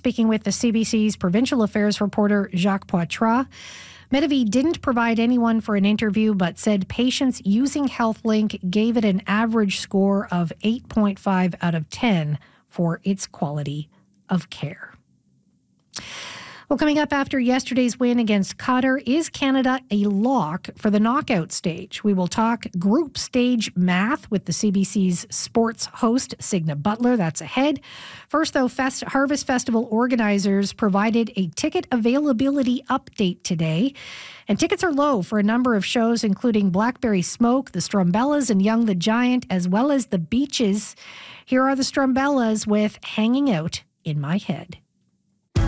speaking with the CBC's provincial affairs reporter Jacques Poitras. Medavie didn't provide anyone for an interview, but said patients using HealthLink gave it an average score of 8.5 out of 10 for its quality of care. Well, coming up after yesterday's win against Qatar, is Canada a lock for the knockout stage? We will talk group stage math with the CBC's sports host, Signa Butler. That's ahead. First, though, Harvest Festival organizers provided a ticket availability update today. And tickets are low for a number of shows, including Blackberry Smoke, the Strumbellas, and Young the Giant, as well as the Beaches. Here are the Strumbellas with Hanging Out in My Head.